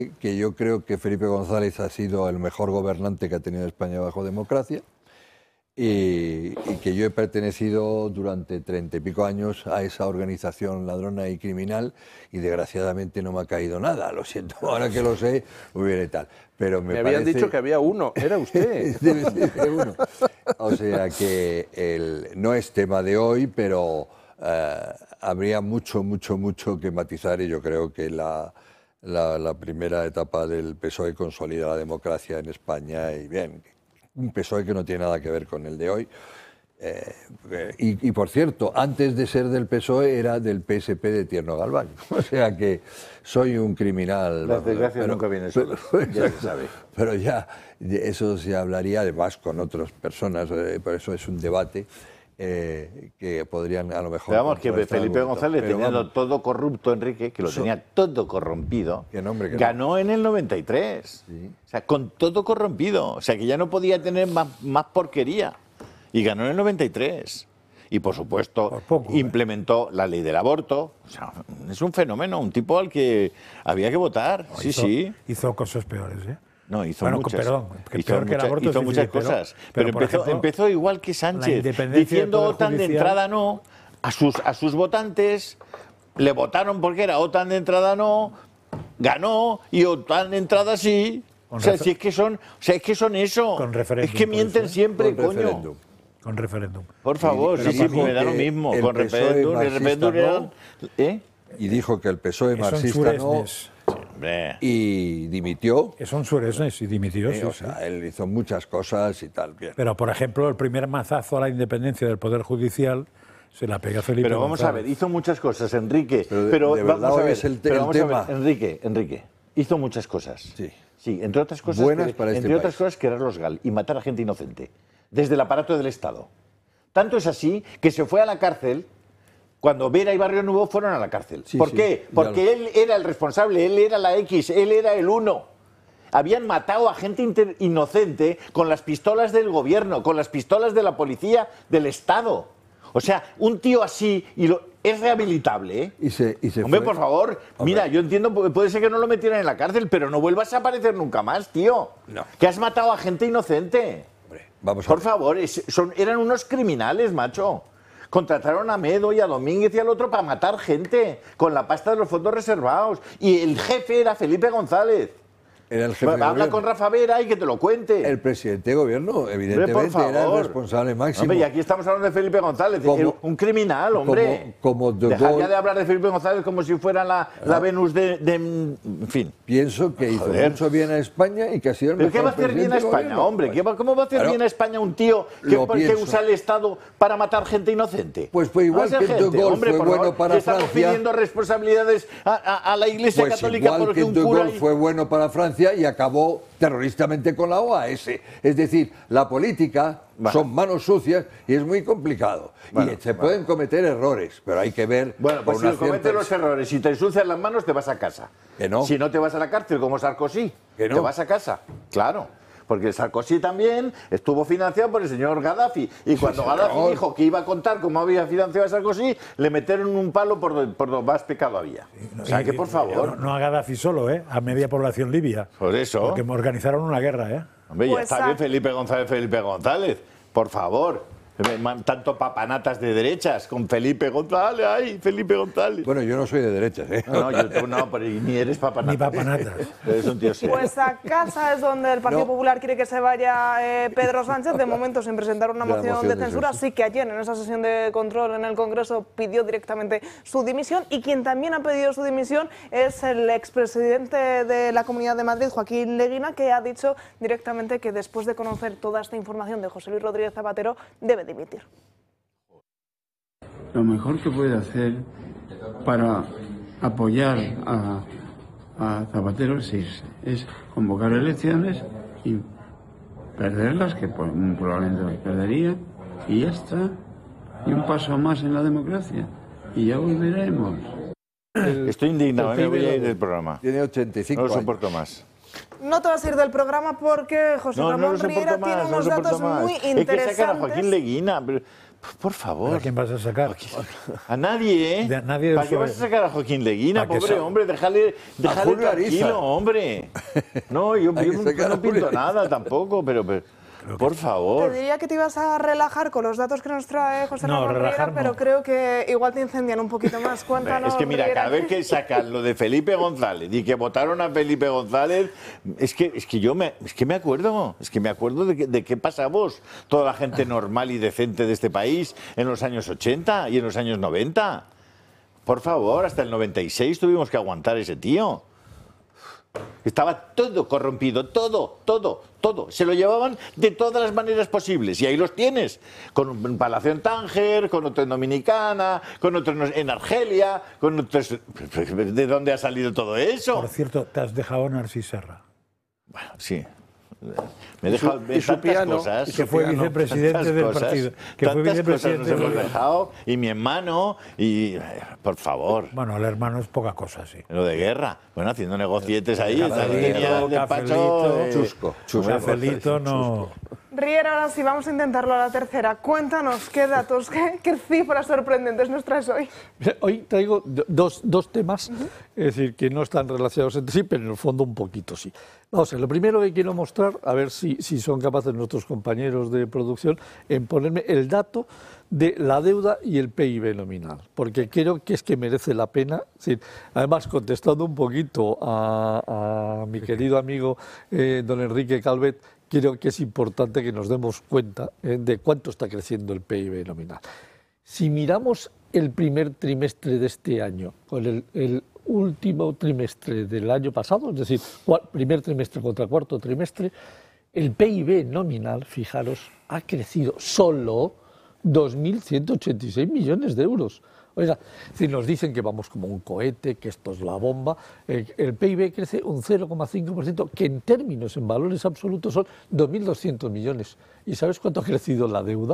que yo creo que Felipe González ha sido el mejor gobernante que ha tenido España bajo democracia y que yo he pertenecido durante 30 y pico años a esa organización ladrona y criminal y desgraciadamente no me ha caído nada, lo siento, ahora que lo sé, muy bien y tal. Pero me habían dicho que había uno, era usted. Debe ser que uno. O sea que no es tema de hoy, pero habría mucho que matizar y yo creo que la primera etapa del PSOE consolida la democracia en España y bien, un PSOE que no tiene nada que ver con el de hoy. Y por cierto, antes de ser del PSOE era del PSP de Tierno Galván. O sea que soy un criminal. Las desgracias nunca vienen solas, ya se sabe. Pero ya, eso se hablaría además con otras personas, por eso es un debate. Que podrían a lo mejor... Pero vamos, que Felipe González, teniendo todo corrupto, Enrique, que lo tenía todo corrompido, ganó en el 93. Sí. O sea, con todo corrompido. O sea, que ya no podía tener más porquería. Y ganó en el 93. Y, por supuesto, implementó la ley del aborto. O sea, es un fenómeno, un tipo al que había que votar. No, sí. Hizo cosas peores, ¿eh? No, hizo muchas. Perdón, hizo muchas cosas. Pero empezó igual que Sánchez, diciendo OTAN de entrada no, a sus votantes, le votaron porque era OTAN de entrada no, ganó y OTAN de entrada sí. O sea, si es que son eso. Con referéndum, es que mienten siempre, coño. Con referéndum. Por favor, sí, me da lo mismo. Con referéndum, y dijo que el PSOE marxista no. Y dimitió. Son suresnes y dimitió, sí. O sea, él hizo muchas cosas y tal. Bien. Pero, por ejemplo, el primer mazazo a la independencia del Poder Judicial se la pega Felipe Pero vamos González. a ver, hizo muchas cosas, Enrique. Pero de vamos a ver, es el tema. Enrique, hizo muchas cosas. Sí, entre otras cosas, buenas para este país. Cosas, querer los GAL y matar a gente inocente, desde el aparato del Estado. Tanto es así que se fue a la cárcel. Cuando Vera y Barrio Nuevo fueron a la cárcel. ¿Por qué? Porque él era el responsable, él era la X, él era el 1. Habían matado a gente inocente con las pistolas del gobierno, con las pistolas de la policía del Estado. O sea, un tío así es rehabilitable, ¿eh? Y se Hombre, fue. Por favor, mira, yo entiendo, puede ser que no lo metieran en la cárcel, pero no vuelvas a aparecer nunca más, tío. No. Que has matado a gente inocente. Hombre, vamos a Por ver. favor, eran unos criminales, macho. Contrataron a Medo y a Domínguez y al otro para matar gente con la pasta de los fondos reservados. Y el jefe era Felipe González. Era el jefe Habla con Rafa Vera y que te lo cuente. El presidente de gobierno, evidentemente, era el responsable máximo. Hombre, y aquí estamos hablando de Felipe González, un criminal, hombre. Como Dejar ya de hablar de Felipe González como si fuera la Venus de... En fin. Pienso que hizo mucho bien a España y que ha sido el ¿Pero mejor qué va a hacer bien a España, gobierno, hombre? ¿Cómo va a hacer bien a España un tío que usa el Estado para matar gente inocente? Pues igual que De Gaulle fue bueno para Francia. Estamos pidiendo responsabilidades a la Iglesia Católica igual porque que un De cura... Gaulle fue bueno para Francia y acabó terroristamente con la OAS. Es decir, la política son manos sucias y es muy complicado. Y se pueden cometer errores, pero hay que ver... Bueno, pues si cometes los errores y te ensucias las manos, te vas a casa. ¿Que no? Si no te vas a la cárcel como Sarkozy, ¿Que no? te vas a casa. Claro. Porque Sarkozy también estuvo financiado por el señor Gaddafi. Y cuando Gaddafi dijo que iba a contar cómo había financiado a Sarkozy, le metieron un palo por donde más pecado había. O sea que, por favor... No a Gaddafi solo, a media población libia. Por eso. Porque organizaron una guerra, Hombre, ya está bien Felipe González. Por favor. Tanto papanatas de derechas con Felipe González. ¡Ay, Felipe González! Bueno, yo no soy de derechas, No, tú no, pero ni eres papanata. Ni papanatas. Eres un tío serio. Pues a casa es donde el Partido Popular quiere que se vaya Pedro Sánchez. De momento, sin presentar una moción de censura. Así que ayer, en esa sesión de control en el Congreso, pidió directamente su dimisión. Y quien también ha pedido su dimisión es el expresidente de la Comunidad de Madrid, Joaquín Leguina, que ha dicho directamente que después de conocer toda esta información de José Luis Rodríguez Zapatero, debe dimitir. Lo mejor que puede hacer para apoyar a Zapatero es convocar elecciones y perderlas, que probablemente las perdería, y ya está. Y un paso más en la democracia. Y ya volveremos. Estoy indignado, me voy a ir del programa. Tiene 85 años. No lo soporto más. No te vas a ir del programa porque José Ramón Riera tiene unos datos muy interesantes. Es que sacan a Joaquín Leguina. Pero, por favor. ¿A quién vas a sacar? A nadie, ¿eh? Nadie. ¿Para qué vas a sacar a Joaquín Leguina? Pobre hombre, déjale tranquilo, hombre. No, yo no pinto nada tampoco, pero por favor. Te diría que te ibas a relajar con los datos que nos trae José Ramón Riera, pero creo que igual te incendian un poquito más. Cuéntanos, es que mira, cada vez que sacan lo de Felipe González y que votaron a Felipe González, es que me acuerdo de qué pasamos toda la gente normal y decente de este país en los años 80 y en los años 90. Por favor, hasta el 96 tuvimos que aguantar ese tío. Estaba todo corrompido, todo. Se lo llevaban de todas las maneras posibles. Y ahí los tienes. Con un palacio en Tánger, con otro en Dominicana, con otro en Argelia, con otros... ¿De dónde ha salido todo eso? Por cierto, te has dejado a Narcís Serra. Bueno, sí. Me he dejado tantas cosas. Que fue vicepresidente del partido. Que fue vicepresidente nos hemos dejado. Y mi hermano, y por favor. Bueno, el hermano es poca cosa, sí. Lo de guerra. Bueno, haciendo negocietes ahí. Chusco. Cafelito no... Riera, ahora sí, vamos a intentarlo a la tercera. Cuéntanos qué datos, qué cifras sorprendentes nos traes hoy. Hoy traigo dos temas, es decir, que no están relacionados entre sí, pero en el fondo un poquito sí. Vamos a ver, lo primero que quiero mostrar, a ver si son capaces nuestros compañeros de producción, en ponerme el dato de la deuda y el PIB nominal, porque creo que es que merece la pena. Es decir, además, contestando un poquito a mi querido amigo don Enrique Calvet, creo que es importante que nos demos cuenta de cuánto está creciendo el PIB nominal. Si miramos el primer trimestre de este año con el último trimestre del año pasado, es decir, primer trimestre contra cuarto trimestre, el PIB nominal, fijaros, ha crecido solo 2.186 millones de euros. Oiga, si nos dicen que vamos como un cohete, que esto es la bomba, el PIB crece un 0,5%, que en términos, en valores absolutos, son 2.200 millones. ¿Y sabes cuánto ha crecido la deuda?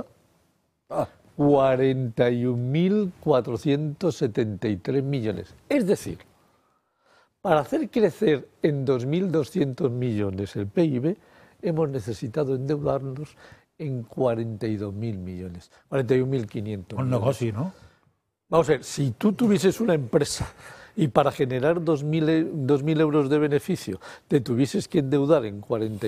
41.473 millones. Es decir, para hacer crecer en 2.200 millones el PIB, hemos necesitado endeudarnos en 42.000 millones, 41.500. Un negocio, ¿no? Vamos a ver, si tú tuvieses una empresa y para generar 2.000 euros de beneficio te tuvieses que endeudar en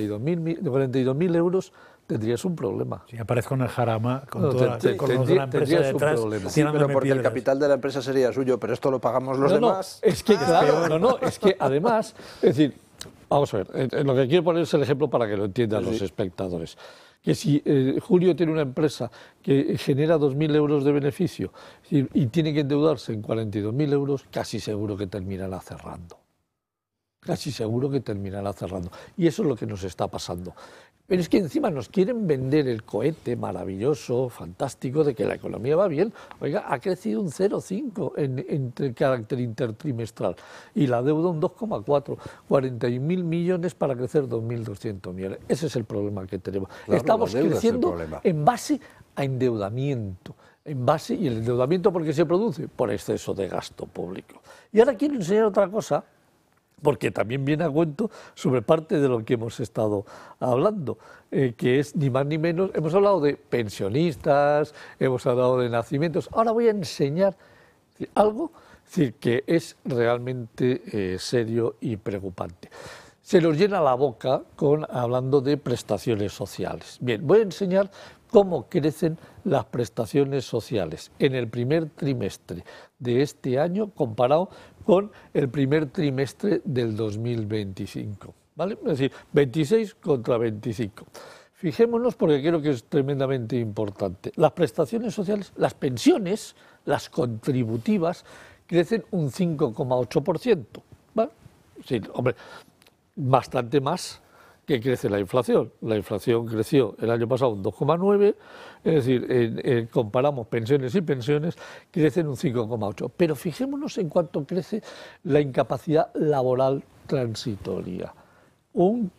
42.000 euros, tendrías un problema. Si aparezco en el jarama con los de la empresa detrás, sí, pero porque el capital de la empresa sería suyo, pero esto lo pagamos los demás. Es que claro, es que además, es decir, vamos a ver, lo que quiero poner es el ejemplo para que lo entiendan los espectadores. Que si Julio tiene una empresa que genera 2.000 euros de beneficio y tiene que endeudarse en 42.000 euros, casi seguro que terminará cerrando. Casi seguro que terminará cerrando. Y eso es lo que nos está pasando. Pero es que encima nos quieren vender el cohete maravilloso, fantástico, de que la economía va bien. Oiga, ha crecido un 0,5 en carácter intertrimestral y la deuda un 2,4. 41.000 millones para crecer 2.200 millones. Ese es el problema que tenemos. Claro, estamos creciendo en base a endeudamiento. Y el endeudamiento, ¿por qué se produce? Por exceso de gasto público. Y ahora quiero enseñar otra cosa, porque también viene a cuento sobre parte de lo que hemos estado hablando, que es ni más ni menos, hemos hablado de pensionistas, hemos hablado de nacimientos, ahora voy a enseñar algo que es realmente serio y preocupante. Se nos llena la boca hablando de prestaciones sociales. Bien, voy a enseñar cómo crecen las prestaciones sociales en el primer trimestre de este año comparado con el primer trimestre del 2025. ¿Vale? Es decir, 26 contra 25. Fijémonos porque creo que es tremendamente importante. Las prestaciones sociales, las pensiones, las contributivas, crecen un 5,8%. ¿Vale? Sí, hombre, bastante más que crece la inflación. La inflación creció el año pasado un 2,9%, es decir, comparamos pensiones y pensiones, crecen un 5,8%. Pero fijémonos en cuánto crece la incapacidad laboral transitoria, un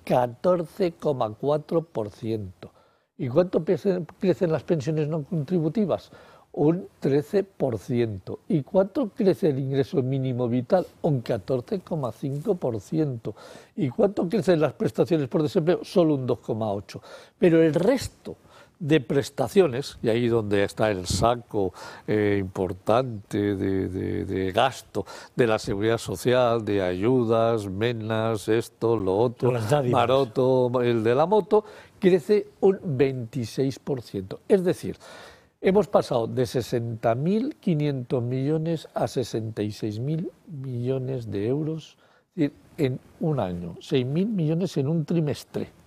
14,4%. ¿Y cuánto crecen las pensiones no contributivas? Un 13%. ¿Y cuánto crece el ingreso mínimo vital? Un 14,5%. ¿Y cuánto crecen las prestaciones por desempleo? Solo un 2,8%. Pero el resto de prestaciones, y ahí donde está el saco importante de gasto de la seguridad social, de ayudas, menas, esto, lo otro, maroto, el de la moto, crece un 26%. Es decir, hemos pasado de 60.500 millones a 66.000 millones de euros en un año, 6.000 millones en un trimestre.